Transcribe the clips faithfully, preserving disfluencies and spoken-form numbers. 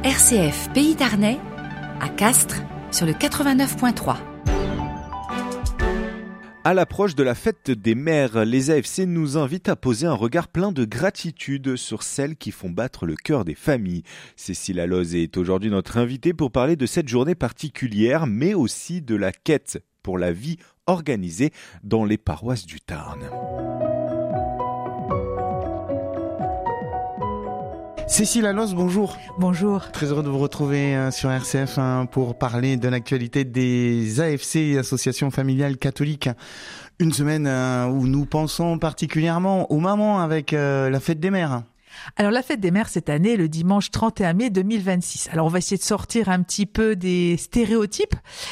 R C F Pays d'Arnais, à Castres, sur le quatre-vingt-neuf virgule trois. À l'approche de la fête des mères, les A F C nous invitent à poser un regard plein de gratitude sur celles qui font battre le cœur des familles. Cécile Alloz est aujourd'hui notre invitée pour parler de cette journée particulière, mais aussi de la quête pour la vie organisée dans les paroisses du Tarn. Cécile Alloz, bonjour. Bonjour. Très heureux de vous retrouver sur R C F pour parler de l'actualité des A F C, associations familiales catholiques. Une semaine où nous pensons particulièrement aux mamans avec la fête des mères. Alors la fête des mères cette année, le dimanche trente et un mai deux mille vingt-six. Alors on va essayer de sortir un petit peu des stéréotypes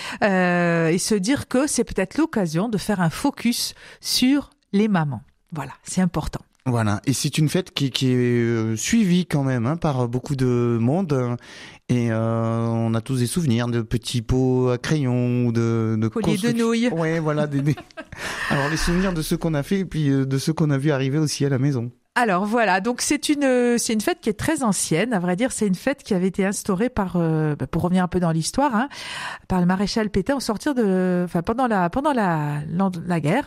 euh, et se dire que c'est peut-être l'occasion de faire un focus sur les mamans. Voilà, c'est important. Voilà, et c'est une fête qui, qui est euh, suivie quand même hein, par beaucoup de monde et euh, on a tous des souvenirs de petits pots à crayon ou de, de colliers de nouilles. Ouais, voilà. Des, des... Alors les souvenirs de ceux qu'on a fait et puis de ceux qu'on a vu arriver aussi à la maison. Alors voilà, donc c'est une c'est une fête qui est très ancienne. À vrai dire, c'est une fête qui avait été instaurée par, euh, pour revenir un peu dans l'histoire, hein, par le maréchal Pétain au sortir de, enfin pendant la pendant la la, la guerre.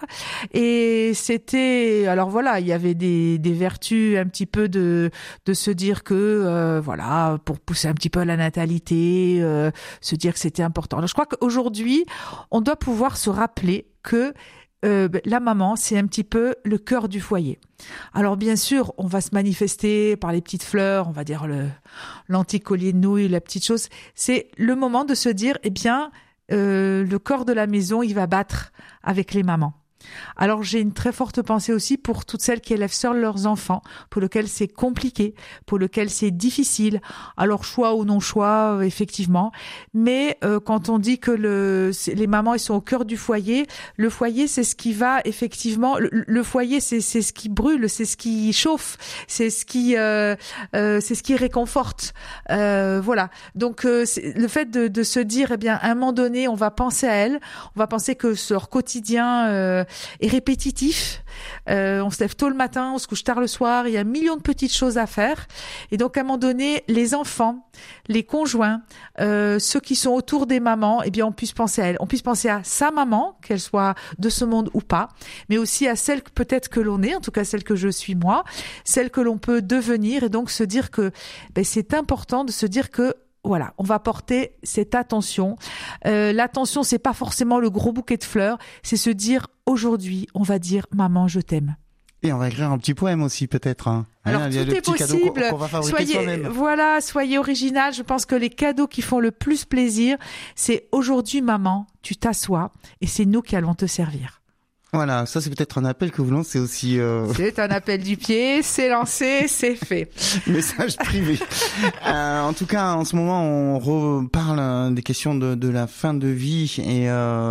Et c'était, alors voilà, il y avait des des vertus un petit peu de de se dire que euh, voilà, pour pousser un petit peu la natalité, euh, se dire que c'était important. Alors je crois qu'aujourd'hui, on doit pouvoir se rappeler que Euh, la maman, c'est un petit peu le cœur du foyer. Alors bien sûr, on va se manifester par les petites fleurs, on va dire le l'antique collier de nouilles, la petite chose. C'est le moment de se dire, eh bien, euh, le corps de la maison, il va battre avec les mamans. Alors j'ai une très forte pensée aussi pour toutes celles qui élèvent seules leurs enfants, pour lesquelles c'est compliqué, pour lesquelles c'est difficile, alors choix ou non choix, euh, effectivement, mais euh, quand on dit que le, les mamans elles sont au cœur du foyer, le foyer c'est ce qui va effectivement, le, le foyer c'est, c'est ce qui brûle, c'est ce qui chauffe, c'est ce qui, euh, euh, c'est ce qui réconforte, euh, voilà. Donc euh, c'est, le fait de, de se dire, eh bien à un moment donné on va penser à elles, on va penser que leur quotidien euh, est répétitif. Euh, on se lève tôt le matin, on se couche tard le soir, il y a un million de petites choses à faire. Et donc, à un moment donné, les enfants, les conjoints, euh, ceux qui sont autour des mamans, eh bien, on puisse penser à elles. On puisse penser à sa maman, qu'elle soit de ce monde ou pas, mais aussi à celle que peut-être que l'on est, en tout cas celle que je suis moi, celle que l'on peut devenir, et donc se dire que ben, c'est important de se dire que voilà, on va porter cette attention. Euh, l'attention, c'est pas forcément le gros bouquet de fleurs, c'est se dire aujourd'hui, on va dire maman, je t'aime. Et on va écrire un petit poème aussi peut-être. Hein. Alors hein, tout est possible. Qu'on, qu'on va fabriquer soyez, soi-même. Voilà, soyez original. Je pense que les cadeaux qui font le plus plaisir, c'est aujourd'hui maman, tu t'assois et c'est nous qui allons te servir. Voilà, ça c'est peut-être un appel que vous lancez aussi. Euh... C'est un appel du pied, c'est lancé, c'est fait. Message privé. euh, en tout cas, en ce moment, on reparle des questions de, de la fin de vie et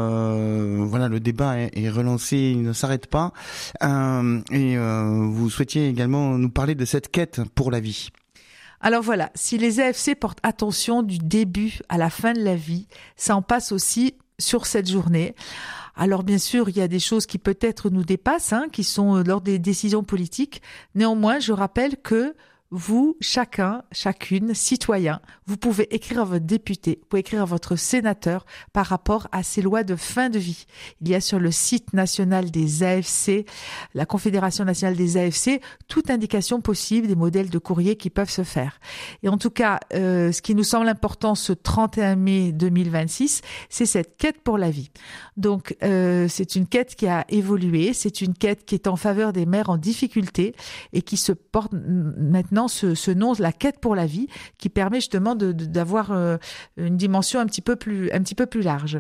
euh, voilà, le débat est, est relancé, il ne s'arrête pas. Euh, et euh, vous souhaitiez également nous parler de cette quête pour la vie. Alors voilà, si les A F C portent attention du début à la fin de la vie, ça en passe aussi sur cette journée. Alors bien sûr, il y a des choses qui peut-être nous dépassent, hein, qui sont lors des décisions politiques. Néanmoins, je rappelle que vous, chacun, chacune, citoyen, vous pouvez écrire à votre député, vous pouvez écrire à votre sénateur par rapport à ces lois de fin de vie. Il y a sur le site national des A F C, la Confédération nationale des A F C, toute indication possible des modèles de courrier qui peuvent se faire. Et en tout cas, euh, ce qui nous semble important ce trente et un mai deux mille vingt-six, c'est cette quête pour la vie. Donc, euh, c'est une quête qui a évolué, c'est une quête qui est en faveur des mères en difficulté et qui se porte maintenant Ce, ce nom, la quête pour la vie, qui permet justement de, de, d'avoir euh, une dimension un petit peu plus, un petit peu plus large.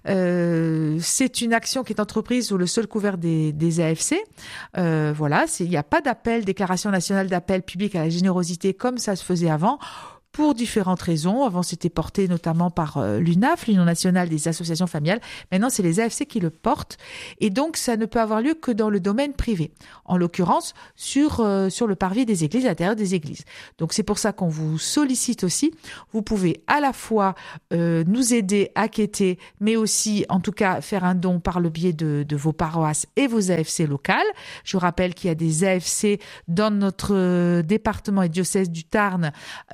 Euh, c'est une action qui est entreprise sous le seul couvert des, des A F C. Euh, voilà, il n'y a pas d'appel, déclaration nationale d'appel public à la générosité comme ça se faisait avant. Pour différentes raisons. Avant, c'était porté notamment par euh, l'U N A F, l'Union nationale des associations familiales. Maintenant, c'est les A F C qui le portent. Et donc, ça ne peut avoir lieu que dans le domaine privé. En l'occurrence, sur, euh, sur le parvis des églises, à l'intérieur des églises. Donc, c'est pour ça qu'on vous sollicite aussi. Vous pouvez à la fois euh, nous aider à quêter, mais aussi, en tout cas, faire un don par le biais de, de vos paroisses et vos A F C locales. Je rappelle qu'il y a des A F C dans notre département et diocèse du Tarn euh, sur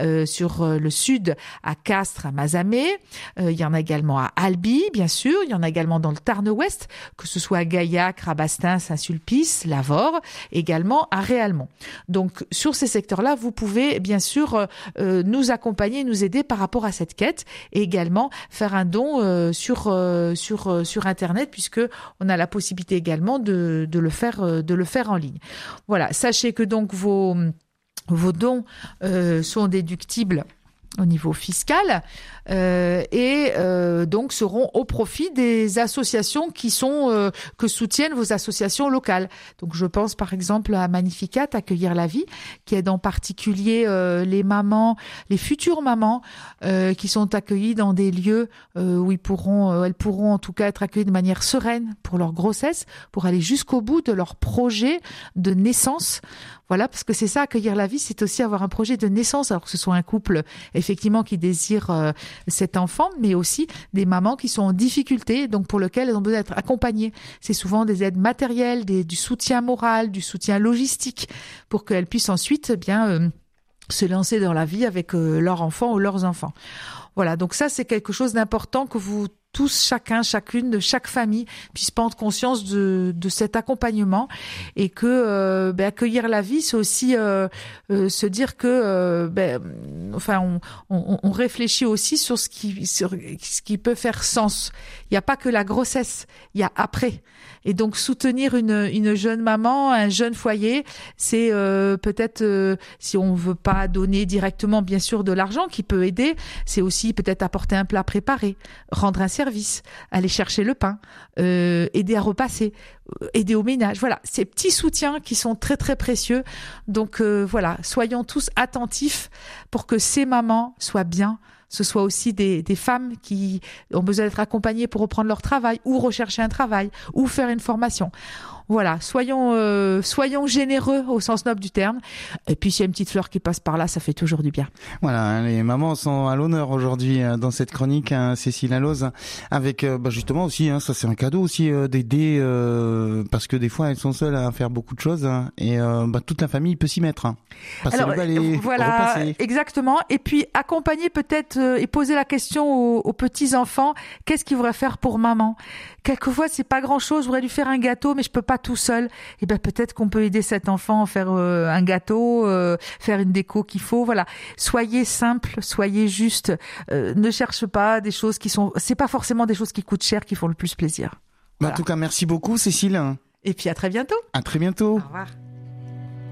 sur le sud, à Castres, à Mazamet. Euh, il y en a également à Albi, bien sûr. Il y en a également dans le Tarn-Ouest, que ce soit à Gaillac, Rabastens, Saint-Sulpice, Lavore, également à Réalmont. Donc, sur ces secteurs-là, vous pouvez bien sûr euh, nous accompagner, nous aider par rapport à cette quête et également faire un don euh, sur euh, sur euh, sur Internet, puisque on a la possibilité également de de le faire euh, de le faire en ligne. Voilà, sachez que donc vos vos dons euh, sont déductibles au niveau fiscal euh, et euh, donc seront au profit des associations qui sont euh, que soutiennent vos associations locales. Donc je pense par exemple à Magnificat, Accueillir la vie, qui aide en particulier euh, les mamans, les futures mamans euh, qui sont accueillies dans des lieux euh, où ils pourront, euh, elles pourront en tout cas être accueillies de manière sereine pour leur grossesse, pour aller jusqu'au bout de leur projet de naissance. Voilà, parce que c'est ça, accueillir la vie, c'est aussi avoir un projet de naissance, alors que ce soit un couple effectivement qui désire euh, cet enfant, mais aussi des mamans qui sont en difficulté, donc pour lesquelles elles ont besoin d'être accompagnées. C'est souvent des aides matérielles, des, du soutien moral, du soutien logistique, pour qu'elles puissent ensuite eh bien euh, se lancer dans la vie avec euh, leur enfant ou leurs enfants. Voilà, donc ça c'est quelque chose d'important que vous tous, chacun, chacune de chaque famille puisse prendre conscience de, de cet accompagnement et que euh, ben, accueillir la vie, c'est aussi euh, euh, se dire que, euh, ben, enfin, on, on, on réfléchit aussi sur ce qui, sur ce qui peut faire sens. Il n'y a pas que la grossesse, il y a après. Et donc soutenir une, une jeune maman, un jeune foyer, c'est euh, peut-être, euh, si on veut pas donner directement, bien sûr, de l'argent qui peut aider, c'est aussi peut-être apporter un plat préparé, rendre un service, aller chercher le pain, euh, aider à repasser, aider au ménage. Voilà, ces petits soutiens qui sont très très précieux. Donc euh, voilà, soyons tous attentifs pour que ces mamans soient bien. Ce soit aussi des, des femmes qui ont besoin d'être accompagnées pour reprendre leur travail ou rechercher un travail ou faire une formation. Voilà, soyons euh, soyons généreux au sens noble du terme. Et puis s'il y a une petite fleur qui passe par là, ça fait toujours du bien. Voilà, les mamans sont à l'honneur aujourd'hui dans cette chronique, hein, Cécile Alloz, avec euh, bah justement aussi, hein, ça c'est un cadeau aussi euh, d'aider, euh, parce que des fois elles sont seules à faire beaucoup de choses, hein, et euh, bah, toute la famille peut s'y mettre. Hein. Passer Alors, le balai, voilà, repasser. Exactement. Et puis accompagner peut-être euh, et poser la question aux, aux petits enfants, qu'est-ce qu'ils voudraient faire pour maman? Quelquefois c'est pas grand-chose, je voudrais lui faire un gâteau, mais je peux pas tout seul. Et ben peut-être qu'on peut aider cet enfant à faire euh, un gâteau, euh, faire une déco qu'il faut. Voilà, soyez simple, soyez juste. Euh, ne cherche pas des choses qui sont. C'est pas forcément des choses qui coûtent cher qui font le plus plaisir. Bah, Voilà. en tout cas, merci beaucoup, Cécile. Et puis à très bientôt. À très bientôt. Au revoir.